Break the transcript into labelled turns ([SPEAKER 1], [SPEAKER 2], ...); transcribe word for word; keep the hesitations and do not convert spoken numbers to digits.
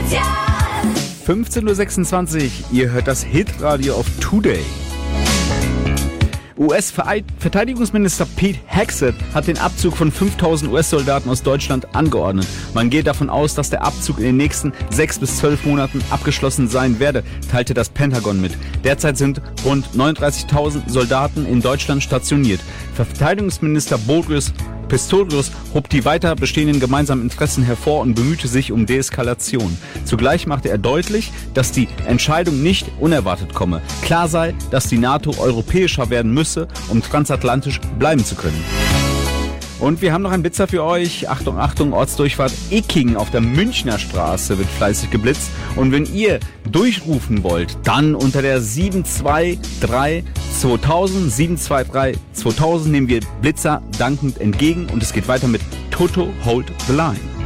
[SPEAKER 1] fünfzehn Uhr sechsundzwanzig, ihr hört das Hitradio auf Today. U S-Verteidigungsminister Pete Hegseth hat den Abzug von fünftausend U S-Soldaten aus Deutschland angeordnet. Man geht davon aus, dass der Abzug in den nächsten sechs bis zwölf Monaten abgeschlossen sein werde, teilte das Pentagon mit. Derzeit sind rund neununddreißigtausend Soldaten in Deutschland stationiert. Verteidigungsminister Boris Pistorius hob die weiter bestehenden gemeinsamen Interessen hervor und bemühte sich um Deeskalation. Zugleich machte er deutlich, dass die Entscheidung nicht unerwartet komme. Klar sei, dass die NATO europäischer werden müsse, um transatlantisch bleiben zu können. Und wir haben noch einen Blitzer für euch. Achtung, Achtung, Ortsdurchfahrt Eckingen auf der Münchner Straße wird fleißig geblitzt. Und wenn ihr durchrufen wollt, dann unter der sieben zwei drei zweitausend, sieben zwei drei zweitausend nehmen wir Blitzer dankend entgegen. Und es geht weiter mit Toto Hold the Line.